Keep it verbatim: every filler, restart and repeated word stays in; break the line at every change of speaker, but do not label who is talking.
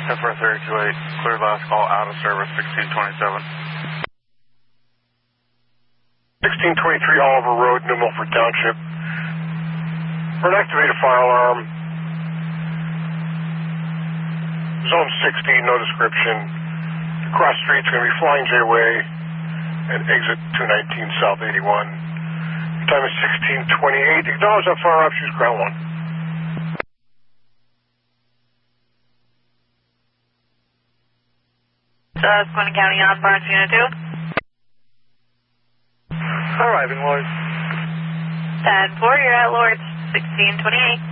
F R three two eight, clear last call, out of service, sixteen twenty-seven.
sixteen twenty-three Oliver Road, New Milford Township. For an activated fire alarm, zone sixteen, no description. The cross street's going to be Flying J Way and exit two nineteen South eighty-one. Time is sixteen twenty-eight. Acknowledge that fire option is ground one.
Susquehanna County on Barnes Unit two.
Arriving, Lord.
ten four, you're at Lords, sixteen twenty-eight.